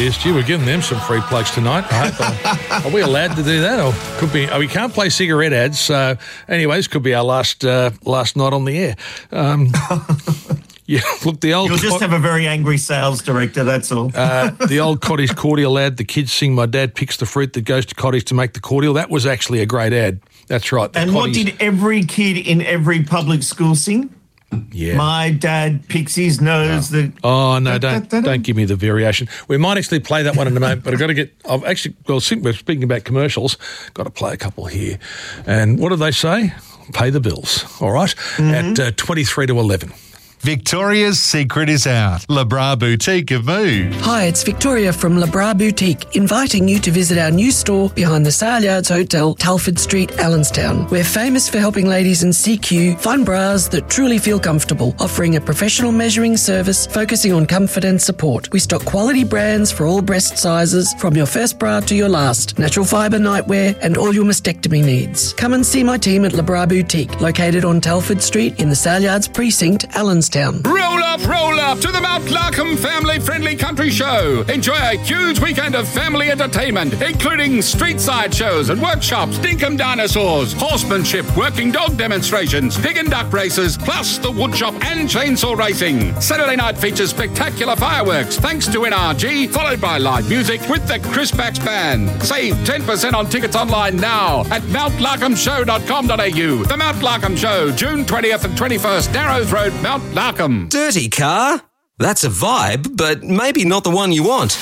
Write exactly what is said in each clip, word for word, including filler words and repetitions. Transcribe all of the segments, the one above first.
years. Gee, we're giving them some free plugs tonight. I hope. Are we allowed to do that? Or could be. Oh, we can't play cigarette ads. So, anyways, could be our last uh, last night on the air. Um, yeah, look, the old. You'll just have a very angry sales director. That's all. uh, the old Cotties cordial ad. The kids sing, "My dad picks the fruit that goes to Cotties to make the cordial." That was actually a great ad. That's right. And Cotties. What did every kid in every public school sing? Yeah. My dad picks his nose. No. The oh no! Don't don't give me the variation. We might actually play that one in a moment, but I've got to get. I've actually well, we're speaking about commercials. Got to play a couple here. And what do they say? Pay the bills. All right, mm-hmm. at uh, twenty-three to eleven. Victoria's secret is out. Le Bras Boutique have moved. Hi, it's Victoria from Le Bras Boutique, inviting you to visit our new store behind the Sale Yards Hotel, Telford Street, Allenstown. We're famous for helping ladies in C Q find bras that truly feel comfortable, offering a professional measuring service focusing on comfort and support. We stock quality brands for all breast sizes, from your first bra to your last, natural fibre nightwear and all your mastectomy needs. Come and see my team at Le Bras Boutique, located on Telford Street in the Sale Yards Precinct, Allenstown. Roll up, roll up to the Mount Larkham family-friendly country show. Enjoy a huge weekend of family entertainment, including street-side shows and workshops, dinkum dinosaurs, horsemanship, working dog demonstrations, pig and duck races, plus the woodshop and chainsaw racing. Saturday night features spectacular fireworks, thanks to N R G, followed by live music with the Crispbacks Band. Save ten percent on tickets online now at mount larkham show dot com dot a u. The Mount Larkham Show, June twentieth and twenty-first, Narrows Road, Mount Larkham. Dirty car? That's a vibe, but maybe not the one you want.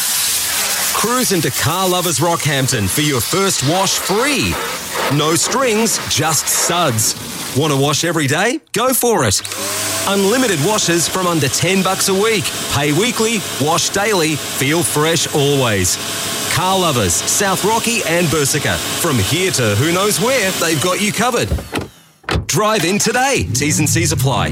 Cruise into Car Lovers Rockhampton for your first wash free. No strings, just suds. Want to wash every day? Go for it. Unlimited washes from under ten bucks a week. Pay weekly, wash daily, feel fresh always. Car Lovers, South Rocky and Bersica. From here to who knows where, they've got you covered. Drive in today. T's and C's apply.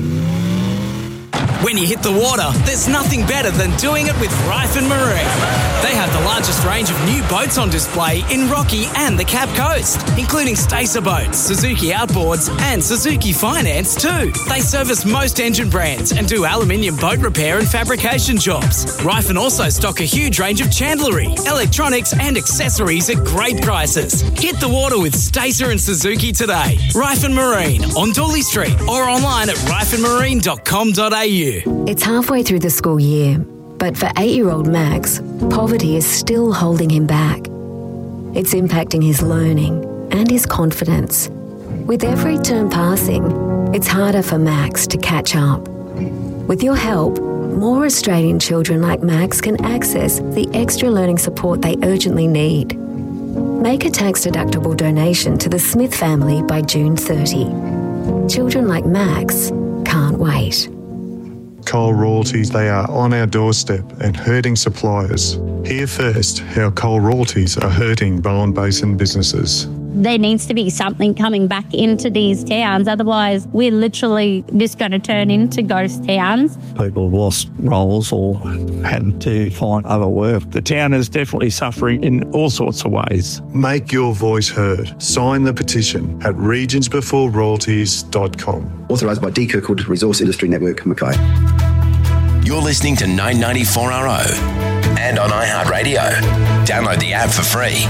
When you hit the water, there's nothing better than doing it with Ryford Marine. They have the largest range of new boats on display in Rocky and the Cape Coast, including Stacer boats, Suzuki Outboards and Suzuki Finance too. They service most engine brands and do aluminium boat repair and fabrication jobs. Ryford also stock a huge range of chandlery, electronics and accessories at great prices. Hit the water with Stacer and Suzuki today. Ryford Marine on Dooley Street or online at ryford marine dot com dot a u. It's halfway through the school year, but for eight-year-old Max, poverty is still holding him back. It's impacting his learning and his confidence. With every term passing, it's harder for Max to catch up. With your help, more Australian children like Max can access the extra learning support they urgently need. Make a tax-deductible donation to the Smith family by June thirtieth. Children like Max can't wait. Coal royalties, they are on our doorstep and hurting suppliers. Hear first how coal royalties are hurting Bowen Basin businesses. There needs to be something coming back into these towns, otherwise we're literally just going to turn into ghost towns. People have lost roles or had to find other work. The town is definitely suffering in all sorts of ways. Make your voice heard. Sign the petition at regions before royalties dot com. Authorised by D Kirkwood Resource Industry Network, Mackay. You're listening to nine ninety-four R O and on iHeartRadio. Download the app for free.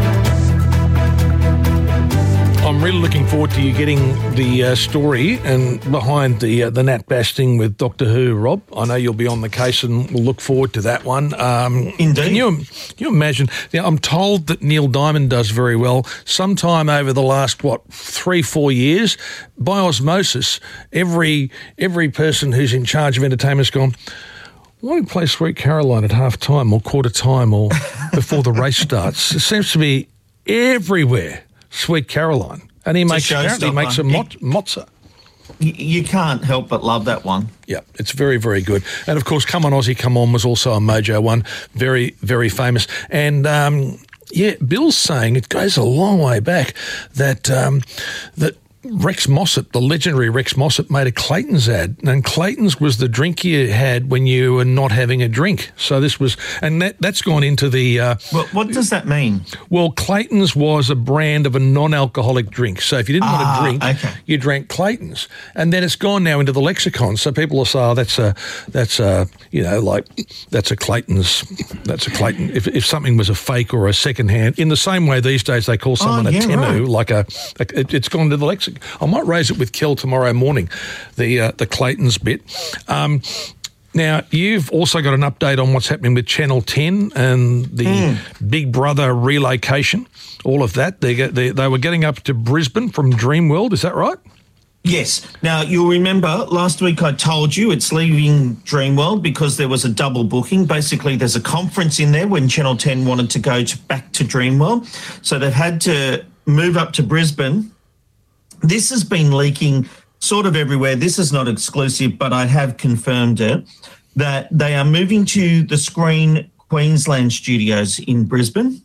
I'm really looking forward to you getting the uh, story and behind the uh, the Nat Basting with Doctor Who, Rob. I know you'll be on the case and we'll look forward to that one. Um, Indeed. Can you, can you imagine? Now, I'm told that Neil Diamond does very well. Sometime over the last, what, three, four years, by osmosis, every every person who's in charge of entertainment's gone, why don't we play Sweet Caroline at half time or quarter time or before the race starts? It seems to be everywhere. Sweet Caroline. And he makes, apparently he makes a mot- mozza. You can't help but love that one. Yeah, it's very, very good. And, of course, Come On Aussie, Come On was also a Mojo one. Very, very famous. And, um, yeah, Bill's saying, it goes a long way back, that um, that Rex Mossop, the legendary Rex Mossop, made a Clayton's ad, and Clayton's was the drink you had when you were not having a drink. So this was, and that, that's gone into the... Uh, well, what does that mean? Well, Clayton's was a brand of a non-alcoholic drink. So if you didn't ah, want to drink, okay. you drank Clayton's. And then it's gone now into the lexicon. So people will say, oh, that's a, that's a, you know, like, that's a Clayton's, that's a Clayton. If, if something was a fake or a second-hand, in the same way these days they call someone oh, yeah, a Temu, right. like a, a, it, it's gone to the lexicon. I might raise it with Kel tomorrow morning, the uh, the Clayton's bit. Um, now, you've also got an update on what's happening with Channel ten and the mm. Big Brother relocation, all of that. They, get, they they were getting up to Brisbane from Dreamworld, is that right? Yes. Now, you'll remember last week I told you it's leaving Dreamworld because there was a double booking. Basically, there's a conference in there when Channel ten wanted to go to, back to Dreamworld. So they've had to move up to Brisbane. This has been leaking sort of everywhere. This is not exclusive, but I have confirmed it, that they are moving to the Screen Queensland studios in Brisbane.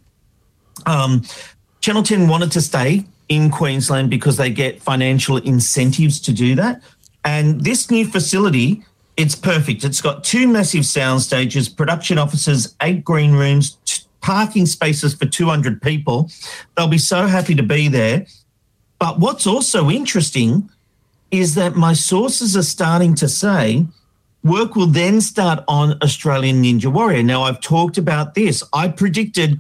Um, Channel ten wanted to stay in Queensland because they get financial incentives to do that. And this new facility, it's perfect. It's got two massive sound stages, production offices, eight green rooms, t- parking spaces for two hundred people. They'll be so happy to be there. But what's also interesting is that my sources are starting to say work will then start on Australian Ninja Warrior. Now, I've talked about this. I predicted,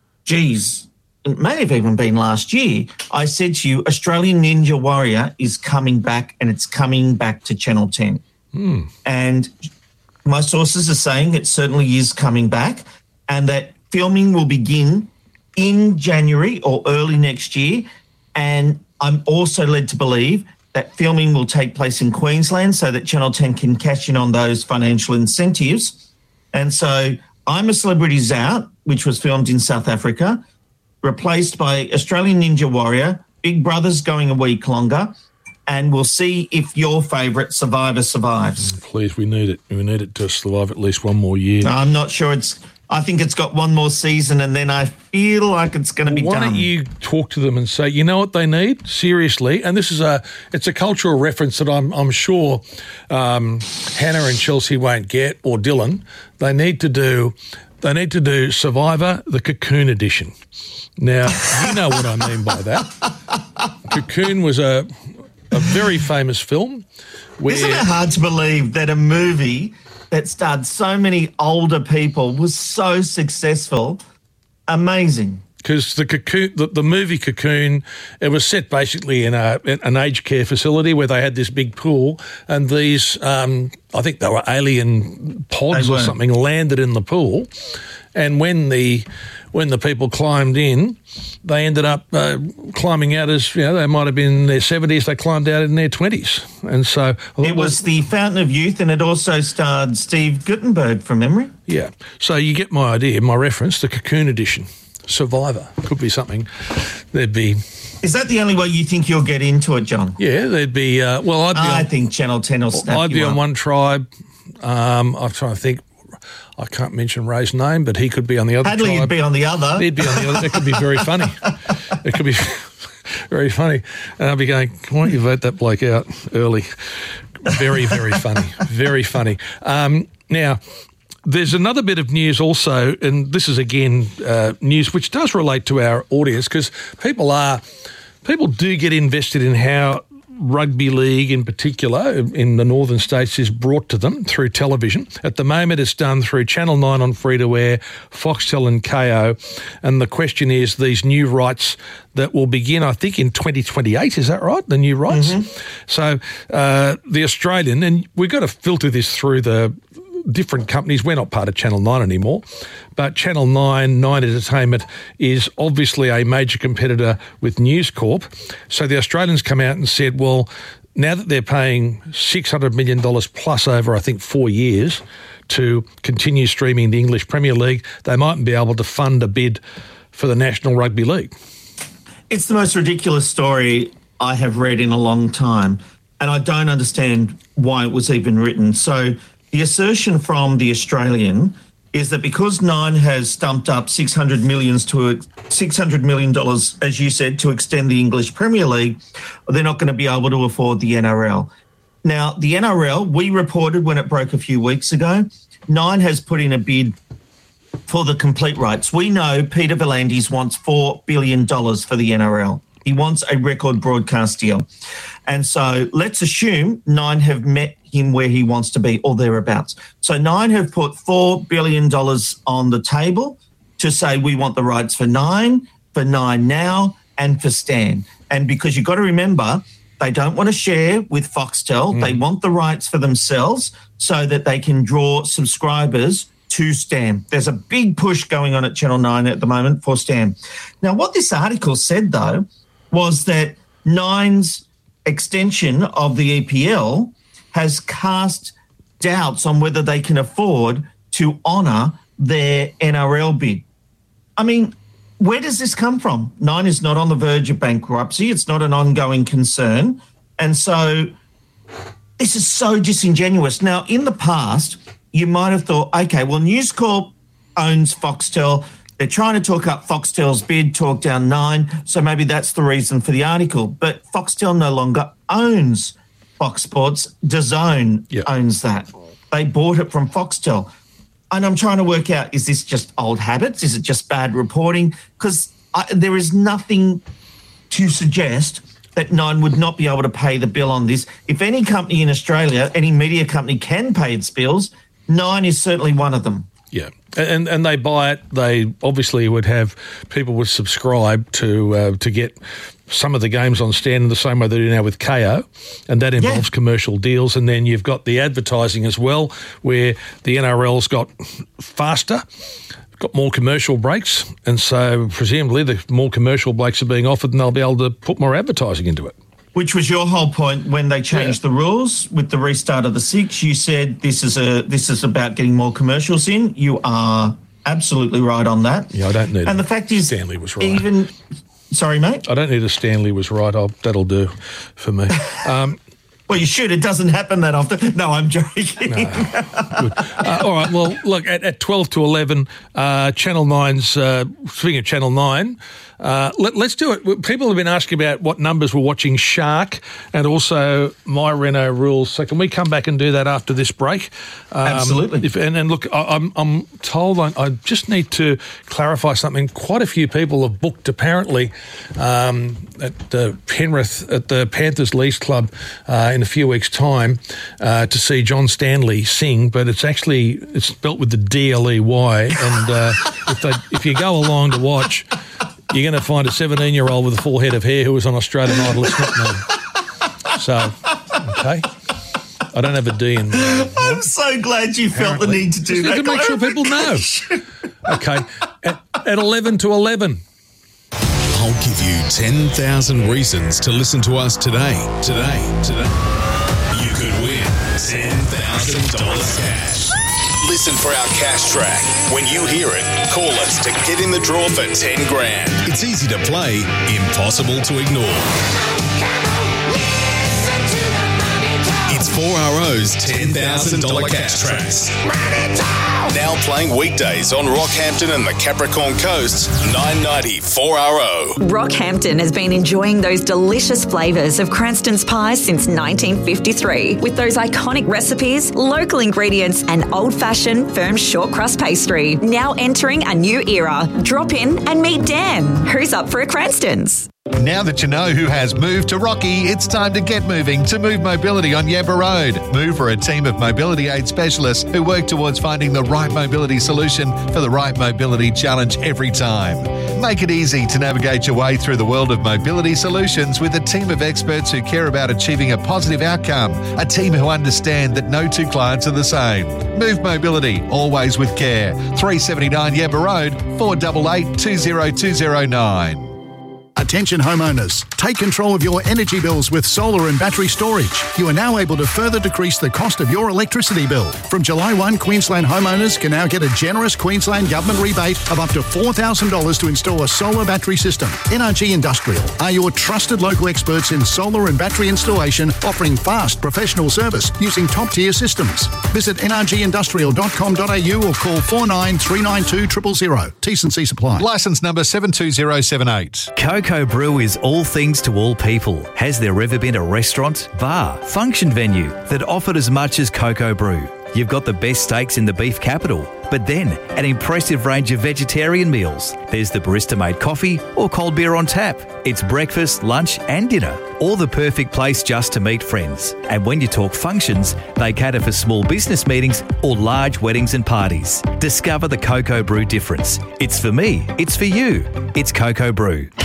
geez, it may have even been last year, I said to you, Australian Ninja Warrior is coming back and it's coming back to Channel ten. Hmm. And my sources are saying it certainly is coming back and that filming will begin in January or early next year. And I'm also led to believe that filming will take place in Queensland so that Channel ten can cash in on those financial incentives. And so I'm a Celebrity's Out, which was filmed in South Africa, replaced by Australian Ninja Warrior, Big Brother's going a week longer, and we'll see if your favourite Survivor survives. Please, we need it. We need it to survive at least one more year. I'm not sure it's... I think it's got one more season and then I feel like it's going to be Why done. Why don't you talk to them and say, you know what they need? Seriously. And this is a, it's a cultural reference that I'm, I'm sure um, Hannah and Chelsea won't get, or Dylan. They need to do, they need to do Survivor, the Cocoon edition. Now, you know what I mean by that. Cocoon was a, a very famous film. Where, Isn't it hard to believe that a movie that starred so many older people was so successful? Amazing. Because the cocoon, the, the movie Cocoon, it was set basically in a in an aged care facility where they had this big pool, and these, um, I think they were alien pods or something, landed in the pool, and when the when the people climbed in, they ended up uh, climbing out as, you know, they might have been in their seventies, they climbed out in their twenties. And so... It was the Fountain of Youth, and it also starred Steve Guttenberg from memory. Yeah. So you get my idea, my reference, the Cocoon edition. Survivor could be something. There'd be... Is that the only way you think you'll get into it, John? Yeah, there'd be... Uh, well, I'd be I on, think Channel ten will snap I'd you be on up. one tribe. Um, I'm trying to think... I can't mention Ray's name, but he could be on the other Hadley tribe. would be on the other. He'd be on the other. It could be very funny. It could be very funny. And I'll be going, why don't you vote that bloke out early? Very, very funny. Very funny. Um, now, there's another bit of news also, and this is, again, uh, news which does relate to our audience, because people are, people do get invested in how rugby league in particular in the northern states is brought to them through television. At the moment it's done through Channel nine on free-to-air, Foxtel and K O, and the question is these new rights that will begin, I think, in twenty twenty-eight, is that right, the new rights? Mm-hmm. So uh, the Australian, and we've got to filter this through the different companies. We're not part of Channel nine anymore, but Channel nine, Nine Entertainment is obviously a major competitor with News Corp. So the Australians come out and said, well, now that they're paying six hundred million dollars plus over, I think, four years to continue streaming the English Premier League, they mightn't be able to fund a bid for the National Rugby League. It's the most ridiculous story I have read in a long time, and I don't understand why it was even written. So the assertion from The Australian is that because Nine has stumped up six hundred millions to six hundred million dollars, as you said, to extend the English Premier League, they're not going to be able to afford the N R L. Now, the N R L, we reported when it broke a few weeks ago, Nine has put in a bid for the complete rights. We know Peter V'landys wants four billion dollars for the N R L. He wants a record broadcast deal. And so let's assume Nine have met him where he wants to be or thereabouts. So Nine have put four billion dollars on the table to say we want the rights for Nine, for Nine Now and for Stan. And because you've got to remember, they don't want to share with Foxtel. Mm. They want the rights for themselves so that they can draw subscribers to Stan. There's a big push going on at Channel nine at the moment for Stan. Now, what this article said, though, was that Nine's extension of the E P L has cast doubts on whether they can afford to honour their N R L bid. I mean, where does this come from? Nine is not on the verge of bankruptcy. It's not an ongoing concern. And so this is so disingenuous. Now, in the past, you might have thought, okay, well, News Corp owns Foxtel. They're trying to talk up Foxtel's bid, talk down Nine, so maybe that's the reason for the article. But Foxtel no longer owns Fox Sports. DAZN yep. owns that. They bought it from Foxtel. And I'm trying to work out, is this just old habits? Is it just bad reporting? Because there is nothing to suggest that Nine would not be able to pay the bill on this. If any company in Australia, any media company can pay its bills, Nine is certainly one of them. Yeah, and and they buy it. They obviously would have people would subscribe to uh, to get some of the games on Stan in the same way they do now with K O, and that involves yeah. commercial deals. And then you've got the advertising as well, where the N R L's got faster, got more commercial breaks, and so presumably the more commercial breaks are being offered, and they'll be able to put more advertising into it. Which was your whole point when they changed yeah. the rules with the restart of the six. You said this is a this is about getting more commercials in. You are absolutely right on that. Yeah, I don't need. And the fact is, Stanley was right. Even, sorry, mate. I don't need a Stanley was right. I'll, that'll do for me. Um, well, you should. It doesn't happen that often. No, I'm joking. No. Good. Uh, all right. Well, look at, at twelve to eleven, uh, Channel nine's. Uh, speaking of Channel nine. Uh, let, let's do it. People have been asking about what numbers we're watching Shark and also My Reno Rules. So can we come back and do that after this break? Um, Absolutely. If, and, and look, I, I'm, I'm told I, I just need to clarify something. Quite a few people have booked apparently um, at the Penrith at the Panthers Leafs Club uh, in a few weeks' time uh, to see John Stanley sing, but it's actually it's spelt with the D L E Y. And uh, if they, if you go along to watch, you're going to find a seventeen-year-old with a full head of hair who was on Australian Idol. It's not me. So, okay. I don't have a D in there. I'm so glad you felt the need to do Just that. to make sure people know. Okay. At, at eleven to eleven. I'll give you ten thousand reasons to listen to us today. Today. Today. You could win ten thousand dollars cash. Listen for our cash track. When you hear it, call us to get in the draw for ten grand. It's easy to play, impossible to ignore. It's four R O's ten thousand dollars cash tracks. Now playing weekdays on Rockhampton and the Capricorn Coast, nine ninety four R O. Rockhampton has been enjoying those delicious flavours of Cranston's pies since nineteen fifty-three. With those iconic recipes, local ingredients and old-fashioned firm short crust pastry. Now entering a new era. Drop in and meet Dan. Who's up for a Cranston's? Now that you know who has moved to Rocky, it's time to get moving to Move Mobility on Yabba Road. Move are a team of mobility aid specialists who work towards finding the right mobility solution for the right mobility challenge every time. Make it easy to navigate your way through the world of mobility solutions with a team of experts who care about achieving a positive outcome. A team who understand that no two clients are the same. Move Mobility, always with care. three seventy-nine Yabba Road, four eight eight, two zero two zero nine. A Attention homeowners, take control of your energy bills with solar and battery storage. You are now able to further decrease the cost of your electricity bill. From July first, Queensland homeowners can now get a generous Queensland Government rebate of up to four thousand dollars to install a solar battery system. N R G Industrial are your trusted local experts in solar and battery installation, offering fast professional service using top-tier systems. Visit n r g industrial dot com dot a u or call four nine three nine two zero zero zero. T's and C's apply. Licence number seven two zero seven eight. Coco Brew is all things to all people. Has there ever been a restaurant, bar, function venue that offered as much as Coco Brew? You've got the best steaks in the beef capital, but then an impressive range of vegetarian meals. There's the barista-made coffee or cold beer on tap. It's breakfast, lunch and dinner. All the perfect place just to meet friends. And when you talk functions, they cater for small business meetings or large weddings and parties. Discover the Coco Brew difference. It's for me. It's for you. It's Coco Brew.